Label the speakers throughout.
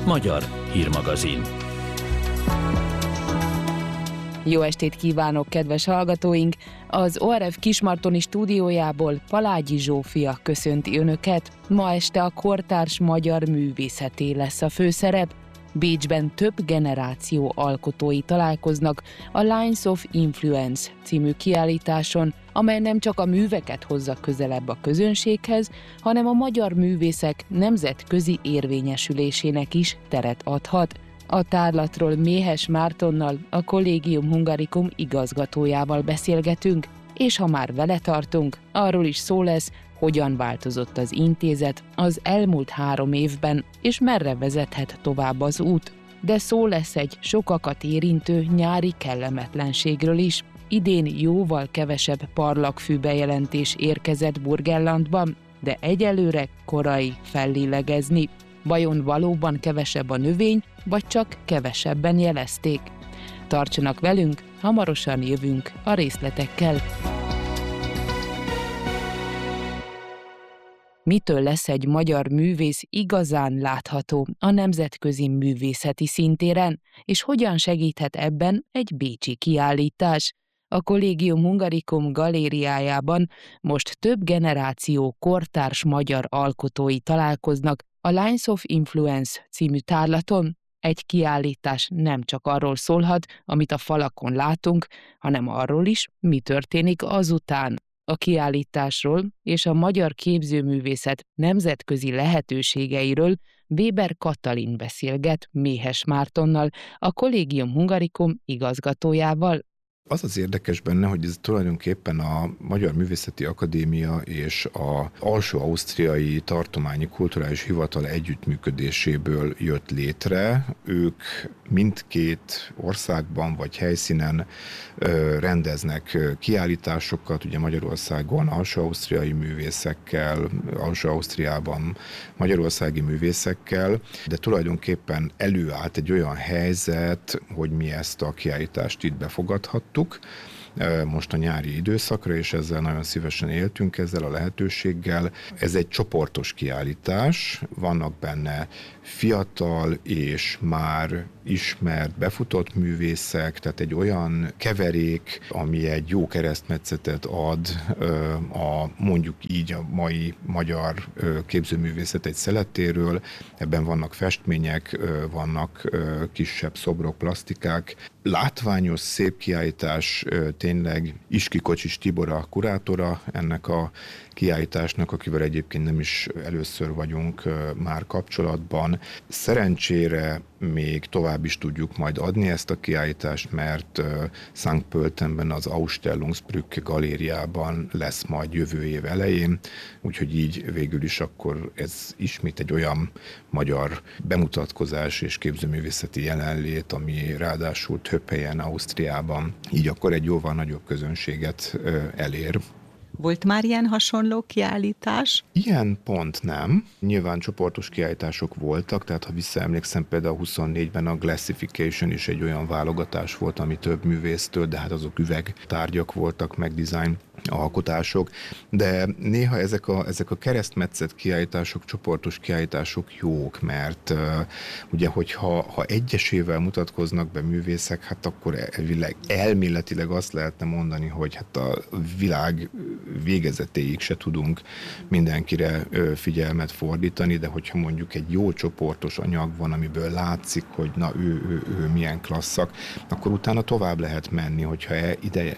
Speaker 1: Magyar hírmagazin.
Speaker 2: Jó estét kívánok, kedves hallgatóink! Az ORF Kismartoni stúdiójából Palágyi Zsófia köszönti Önöket. Ma este a kortárs magyar művészeté lesz a főszerep. Bécsben több generáció alkotói találkoznak a Lines of Influence című kiállításon, amely nem csak a műveket hozza közelebb a közönséghez, hanem a magyar művészek nemzetközi érvényesülésének is teret adhat. A tárlatról Méhes Mártonnal, a Collegium Hungaricum igazgatójával beszélgetünk, és ha már vele tartunk, arról is szó lesz, hogyan változott az intézet az elmúlt 3 évben, és merre vezethet tovább az út. De szó lesz egy sokakat érintő nyári kellemetlenségről is. Idén jóval kevesebb parlagfű bejelentés érkezett Burgenlandban, de egyelőre korai fellélegezni. Vajon valóban kevesebb a növény, vagy csak kevesebben jelezték? Tartsanak velünk, hamarosan jövünk a részletekkel. Mitől lesz egy magyar művész igazán látható a nemzetközi művészeti szintéren, és hogyan segíthet ebben egy bécsi kiállítás? A Collegium Hungaricum galériájában most több generáció kortárs magyar alkotói találkoznak a Lines of Influence című tárlaton. Egy kiállítás nem csak arról szólhat, amit a falakon látunk, hanem arról is, mi történik azután. A kiállításról és a magyar képzőművészet nemzetközi lehetőségeiről Weber Katalin beszélget Méhes Mártonnal, a Collegium Hungaricum igazgatójával.
Speaker 3: Az az érdekes benne, hogy ez tulajdonképpen a Magyar Művészeti Akadémia és az Alsó-Ausztriai Tartományi Kulturális Hivatal együttműködéséből jött létre. Ők mindkét országban vagy helyszínen rendeznek kiállításokat, ugye Magyarországon alsó-ausztriai művészekkel, Alsó-Ausztriában magyarországi művészekkel, de tulajdonképpen előállt egy olyan helyzet, hogy mi ezt a kiállítást itt befogadhattuk most a nyári időszakra, és ezzel nagyon szívesen éltünk, ezzel a lehetőséggel. Ez egy csoportos kiállítás, vannak benne fiatal és már ismert, befutott művészek, tehát egy olyan keverék, ami egy jó keresztmetszetet ad mondjuk így a mai magyar képzőművészet egy szeletéről. Ebben vannak festmények, vannak kisebb szobrok, plasztikák. Látványos, szép kiállítás, tényleg Iski Kocsis Tibor a kurátora ennek a kiállításnak, akivel egyébként nem is először vagyunk már kapcsolatban. Szerencsére még tovább is tudjuk majd adni ezt a kiállítást, mert Sankt Pöltenben az Ausstellungsbrücke galériában lesz majd jövő év elején, úgyhogy így végül is akkor ez ismét egy olyan magyar bemutatkozás és képzőművészeti jelenlét, ami ráadásul több helyen Ausztriában, így akkor egy jóval nagyobb közönséget elér.
Speaker 4: Volt már ilyen hasonló kiállítás?
Speaker 3: Ilyen pont nem. Nyilván csoportos kiállítások voltak, tehát ha visszaemlékszem, például 24-ben a Glassification is egy olyan válogatás volt, ami több művésztől, de hát azok üvegtárgyak voltak, meg design alkotások, de néha ezek a keresztmetszett kiállítások, csoportos kiállítások jók, mert ugye, hogyha egyesével mutatkoznak be művészek, hát akkor elméletileg azt lehetne mondani, hogy hát a világ végezetéig se tudunk mindenkire figyelmet fordítani, de hogyha mondjuk egy jó csoportos anyag van, amiből látszik, hogy na ő milyen klasszak, akkor utána tovább lehet menni, hogyha ide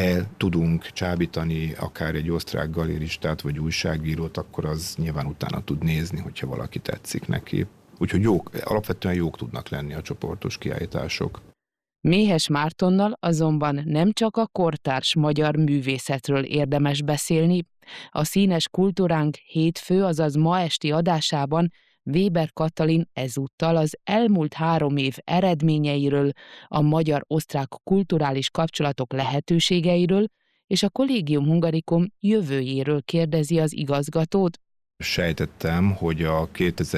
Speaker 3: tudunk csábítani akár egy osztrák galéristát vagy újságírót, akkor az nyilván utána tud nézni, hogyha valaki tetszik neki. Úgyhogy alapvetően jók tudnak lenni a csoportos kiállítások.
Speaker 2: Méhes Mártonnal azonban nem csak a kortárs magyar művészetről érdemes beszélni. A színes kultúránk hétfő, azaz ma esti adásában Weber Katalin ezúttal az elmúlt 3 év eredményeiről, a magyar-osztrák kulturális kapcsolatok lehetőségeiről és a Collegium Hungaricum jövőjéről kérdezi az igazgatót.
Speaker 3: Sejtettem, hogy a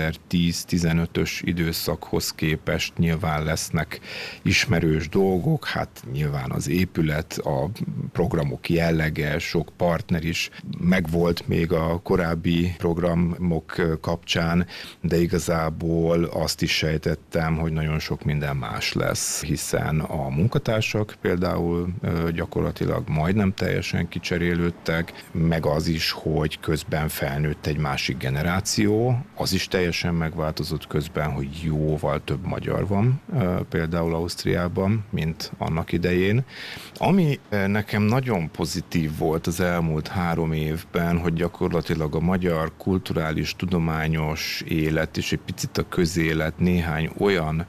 Speaker 3: 2010-15-ös időszakhoz képest nyilván lesznek ismerős dolgok, hát nyilván az épület, a programok jellege, sok partner is megvolt még a korábbi programok kapcsán, de igazából azt is sejtettem, hogy nagyon sok minden más lesz, hiszen a munkatársak például gyakorlatilag majdnem teljesen kicserélődtek, meg az is, hogy közben felnőtt egy másik generáció, az is teljesen megváltozott közben, hogy jóval több magyar van, például Ausztriában, mint annak idején. Ami nekem nagyon pozitív volt az elmúlt 3 évben, hogy gyakorlatilag a magyar kulturális, tudományos élet és egy picit a közélet néhány olyan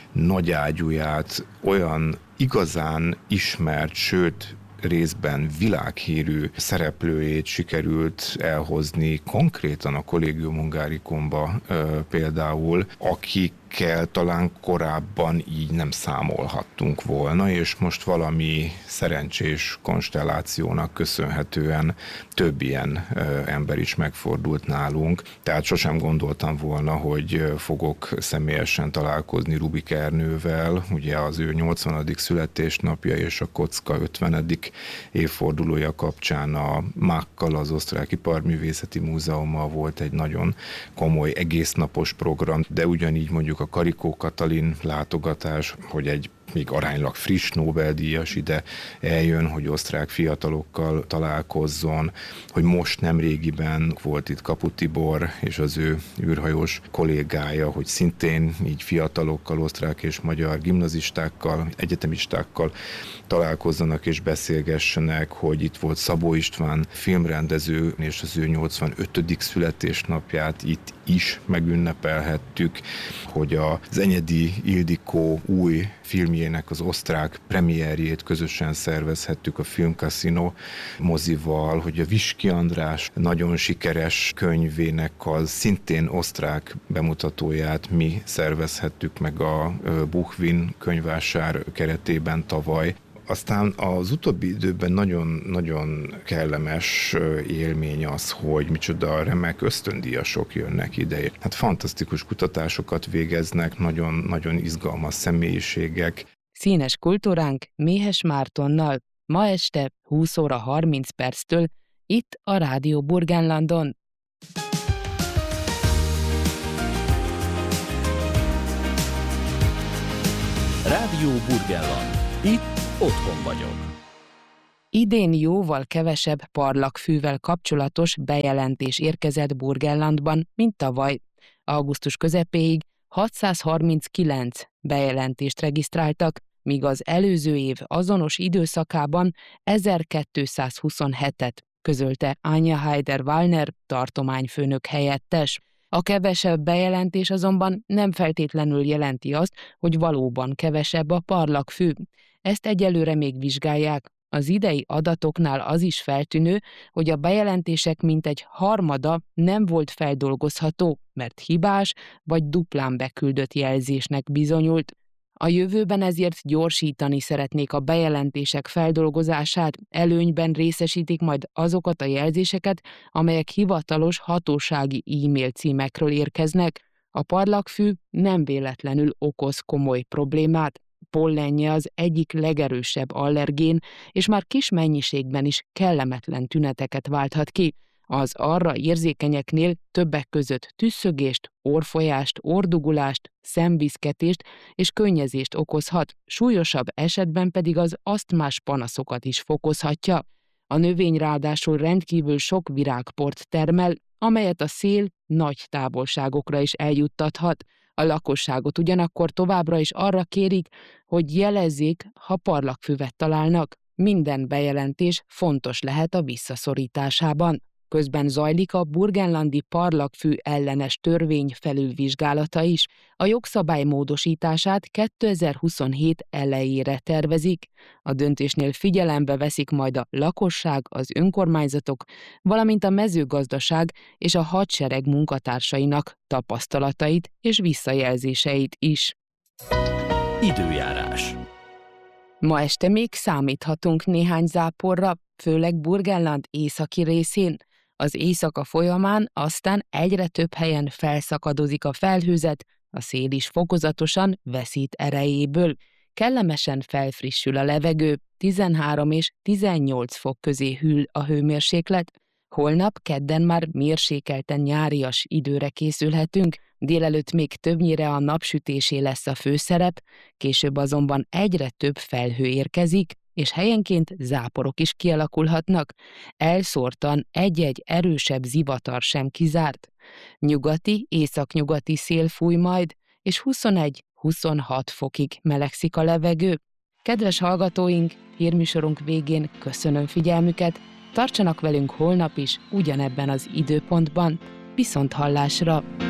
Speaker 3: nagyágyúját, olyan igazán ismert, sőt, részben világhírű szereplőjét sikerült elhozni konkrétan a Collegium Hungaricumba például, akikkel talán korábban így nem számolhattunk volna, és most valami szerencsés konstellációnak köszönhetően több ilyen ember is megfordult nálunk. Tehát sosem gondoltam volna, hogy fogok személyesen találkozni Rubik Ernővel, ugye az ő 80. születésnapja és a Kocka 50. évfordulója kapcsán a MÁK-kal, az Osztrák Iparművészeti Múzeummal volt egy nagyon komoly egésznapos program, de ugyanígy mondjuk a Karikó Katalin látogatás, hogy egy még aránylag friss Nobel-díjas ide eljön, hogy osztrák fiatalokkal találkozzon, hogy most nemrégiben volt itt Kapu Tibor és az ő űrhajós kollégája, hogy szintén így fiatalokkal, osztrák és magyar gimnazistákkal, egyetemistákkal találkozzanak és beszélgessenek, hogy itt volt Szabó István filmrendező, és az ő 85. születésnapját itt is megünnepelhettük, hogy az Enyedi Ildikó új filmjének az osztrák premierjét közösen szervezhettük a Filmkasino mozival, hogy a Viski András nagyon sikeres könyvének az szintén osztrák bemutatóját mi szervezhettük meg a Buchwin könyvvásár keretében tavaly. Aztán az utóbbi időben nagyon kellemes élmény az, hogy micsoda remek ösztöndíjasok jönnek ide. Hát fantasztikus kutatásokat végeznek, nagyon izgalmas személyiségek.
Speaker 2: Színes kultúránk Méhes Mártonnal ma este 20 óra 30 perctől itt a Rádió Burgenlandon.
Speaker 1: Rádió Burgenland. Itt otthon vagyok.
Speaker 2: Idén jóval kevesebb parlagfűvel kapcsolatos bejelentés érkezett Burgenlandban, mint tavaly. Augusztus közepéig 639 bejelentést regisztráltak, míg az előző év azonos időszakában 1227-et, közölte Anja Heider-Wallner tartományfőnök helyettes. A kevesebb bejelentés azonban nem feltétlenül jelenti azt, hogy valóban kevesebb a parlagfű. Ezt egyelőre még vizsgálják. Az idei adatoknál az is feltűnő, hogy a bejelentések mintegy harmada nem volt feldolgozható, mert hibás vagy duplán beküldött jelzésnek bizonyult. A jövőben ezért gyorsítani szeretnék a bejelentések feldolgozását, előnyben részesítik majd azokat a jelzéseket, amelyek hivatalos hatósági e-mail címekről érkeznek. A parlagfű nem véletlenül okoz komoly problémát. Pollenje az egyik legerősebb allergén, és már kis mennyiségben is kellemetlen tüneteket válthat ki. Az arra érzékenyeknél többek között tüsszögést, orrfolyást, orrdugulást, szemviszketést és könnyezést okozhat, súlyosabb esetben pedig az asztmás panaszokat is fokozhatja. A növény ráadásul rendkívül sok virágport termel, amelyet a szél nagy távolságokra is eljuttathat. A lakosságot ugyanakkor továbbra is arra kérik, hogy jelezzék, ha parlagfüvet találnak. Minden bejelentés fontos lehet a visszaszorításában. Közben zajlik a burgenlandi parlagfű ellenes törvény felülvizsgálata is. A jogszabály módosítását 2027 elejére tervezik. A döntésnél figyelembe veszik majd a lakosság, az önkormányzatok, valamint a mezőgazdaság és a hadsereg munkatársainak tapasztalatait és visszajelzéseit is.
Speaker 1: Időjárás.
Speaker 2: Ma este még számíthatunk néhány záporra, főleg Burgenland északi részén. Az éjszaka folyamán aztán egyre több helyen felszakadozik a felhőzet, a szél is fokozatosan veszít erejéből. Kellemesen felfrissül a levegő, 13 és 18 fok közé hűl a hőmérséklet. Holnap kedden már mérsékelten nyárias időre készülhetünk, délelőtt még többnyire a napsütésé lesz a főszerep, később azonban egyre több felhő érkezik, és helyenként záporok is kialakulhatnak, elszórtan egy-egy erősebb zivatar sem kizárt. Nyugati, északnyugati szél fúj majd, és 21-26 fokig melegszik a levegő. Kedves hallgatóink, hírműsorunk végén köszönöm figyelmüket, tartsanak velünk holnap is, ugyanebben az időpontban. Viszonthallásra!